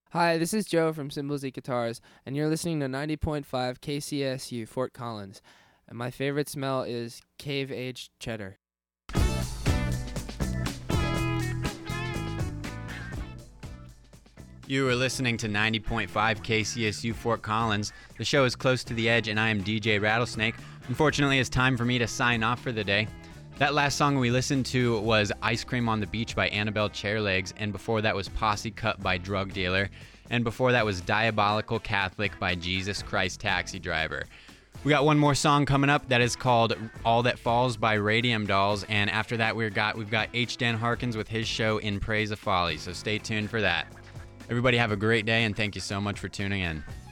Hi, this is Joe from Cymbals E Guitars, and you're listening to 90.5 KCSU Fort Collins. And my favorite smell is cave-aged cheddar. You are listening to 90.5 KCSU Fort Collins. The show is Close to the Edge, and I am DJ Rattlesnake. Unfortunately, it's time for me to sign off for the day. That last song we listened to was Ice Cream on the Beach by Annabelle Chairlegs, and before that was Posse Cut by Drug Dealer, and before that was Diabolical Catholic by Jesus Christ Taxi Driver. We got one more song coming up that is called All That Falls by Radium Dolls, and after that we've got H. Dan Harkins with his show In Praise of Folly, so stay tuned for that. Everybody have a great day, and thank you so much for tuning in.